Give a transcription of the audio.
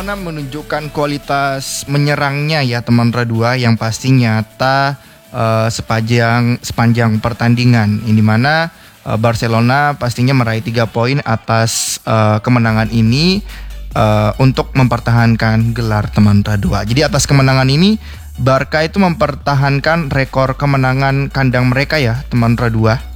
Barcelona menunjukkan kualitas menyerangnya ya teman Radua yang pasti nyata sepanjang pertandingan. Ini mana Barcelona pastinya meraih 3 poin atas kemenangan ini untuk mempertahankan gelar teman Radua. Jadi atas kemenangan ini Barca itu mempertahankan rekor kemenangan kandang mereka ya teman Radua.